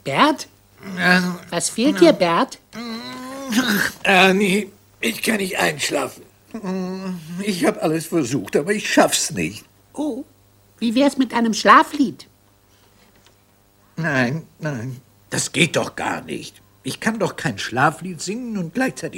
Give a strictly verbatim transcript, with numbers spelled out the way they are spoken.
Bert? Was fehlt dir, Bert? Ernie, ich kann nicht einschlafen. Ich habe alles versucht, aber ich schaff's nicht. Oh, wie wär's mit einem Schlaflied? Nein, nein, das geht doch gar nicht. Ich kann doch kein Schlaflied singen und gleichzeitig